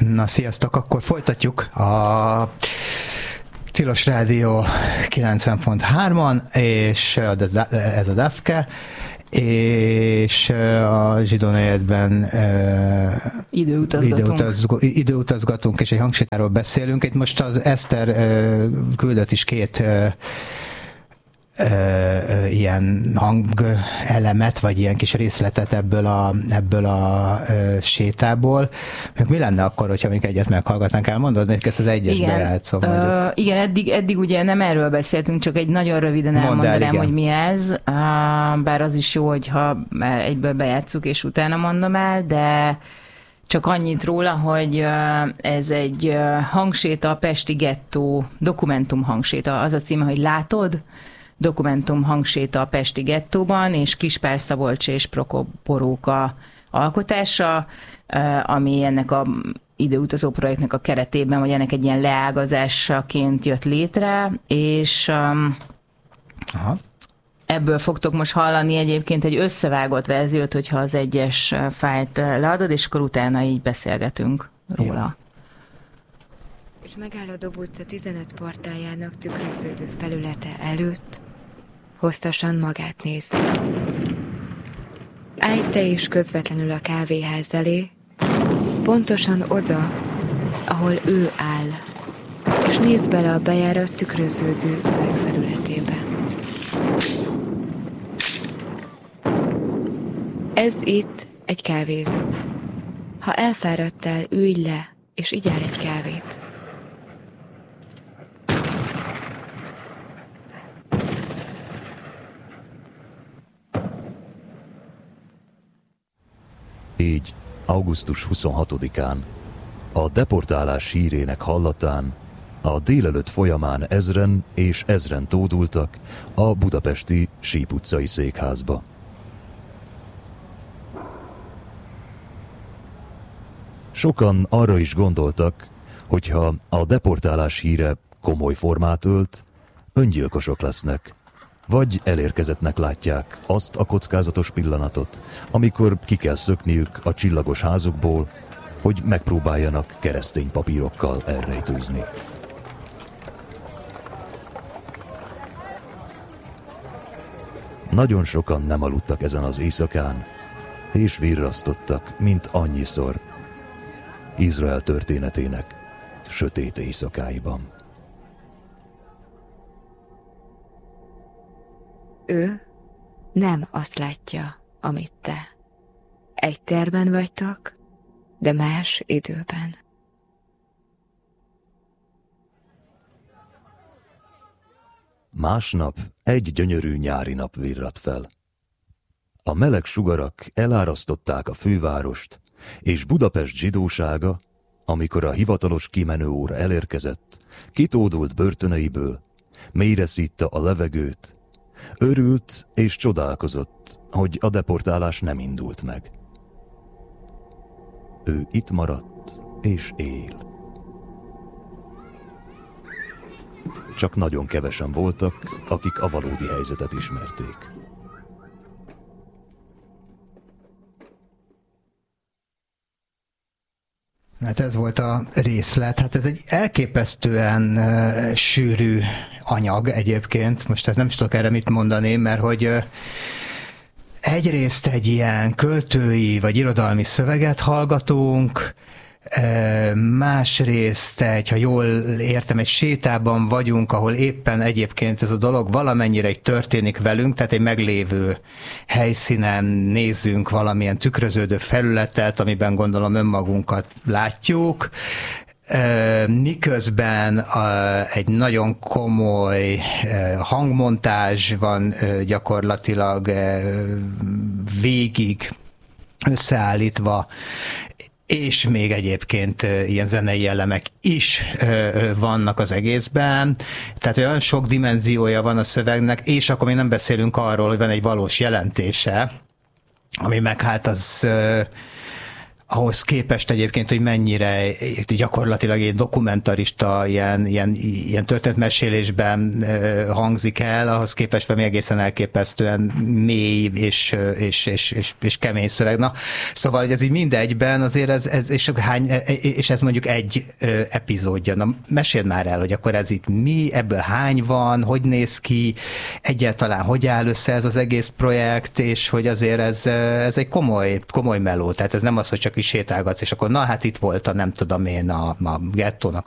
Na, sziasztok! Akkor folytatjuk a Tilos Rádió 90.3-on, és ez a DAFKE, és a Zsidó negyedben időutazgatunk, és egy hangsétáról beszélünk. Itt most az Eszter küldött is két ilyen hangelemet, vagy ilyen kis részletet ebből a sétából. Mi lenne akkor, hogyha még egyet meghallgatnánk? Elmondod, hogy ezt az egyesbe játszom? Igen, eddig ugye nem erről beszéltünk, csak egy nagyon röviden elmondanám, hogy mi ez. Bár az is jó, hogyha egyből bejátszuk, és utána mondom el, de csak annyit róla, hogy ez egy hangséta, a Pesti Gettó, dokumentum hangséta. Az a címe, hogy Látod? Dokumentum hangséta a Pesti Gettóban, és Kispál Szabolcs és Prokop Boróka alkotása, ami ennek a időutazó projektnek a keretében, vagy ennek egy ilyen leágazásaként jött létre, és ebből fogtok most hallani egyébként egy összevágott verziót, hogyha az egyes fájlt leadod, és akkor utána így beszélgetünk róla. Ja. És megáll a Dobósca 15 portáljának tükröződő felülete előtt, hosszasan magát nézi. Állj te is közvetlenül a kávéház elé, pontosan oda, ahol ő áll, és nézd bele a bejárat tükröződő üvegfelületébe. Ez itt egy kávézó. Ha elfáradtál, ülj le, és igyál egy kávét. Így, augusztus 26-án, a deportálás hírének hallatán, a délelőtt folyamán ezren és ezren tódultak a budapesti Síp utcai székházba. Sokan arra is gondoltak, hogyha a deportálás híre komoly formát ölt, öngyilkosok lesznek, vagy elérkezettnek látják azt a kockázatos pillanatot, amikor ki kell szökniük a csillagos házukból, hogy megpróbáljanak keresztény papírokkal elrejtőzni. Nagyon sokan nem aludtak ezen az éjszakán, és virrasztottak, mint annyiszor Izrael történetének sötét éjszakáiban. Ő nem azt látja, amit te. Egy térben vagytok, de más időben. Másnap egy gyönyörű nyári nap virradt fel. A meleg sugarak elárasztották a fővárost, és Budapest zsidósága, amikor a hivatalos kimenőóra elérkezett, kitódult börtöneiből, mélyre szítta a levegőt, örült és csodálkozott, hogy a deportálás nem indult meg. Ő itt maradt és él. Csak nagyon kevesen voltak, akik a valódi helyzetet ismerték. Hát ez volt a részlet. Hát ez egy elképesztően sűrű anyag egyébként. Most nem is tudok erre mit mondani, mert hogy egyrészt egy ilyen költői vagy irodalmi szöveget hallgatunk, másrészt ha jól értem, egy sétában vagyunk, ahol éppen egyébként ez a dolog valamennyire egy történik velünk, tehát egy meglévő helyszínen nézzünk valamilyen tükröződő felületet, amiben gondolom önmagunkat látjuk, miközben egy nagyon komoly hangmontázs van gyakorlatilag végig összeállítva, és még egyébként ilyen zenei elemek is vannak az egészben. Tehát olyan sok dimenziója van a szövegnek, és akkor még nem beszélünk arról, hogy van egy valós jelentése, ami meg hát ahhoz képest egyébként, hogy mennyire gyakorlatilag egy dokumentarista ilyen történetmesélésben hangzik el, ahhoz képest valami egészen elképesztően mély és kemény szöveg. Na, szóval, hogy ez így mindegyben azért és ez mondjuk egy epizódja. Na, meséld már el, hogy akkor ez itt mi, ebből hány van, hogy néz ki, egyáltalán hogy áll össze ez az egész projekt, és hogy azért ez egy komoly meló, tehát ez nem az, hogy csak is sétálgatsz, és akkor na hát itt volt nem tudom én, a gettónak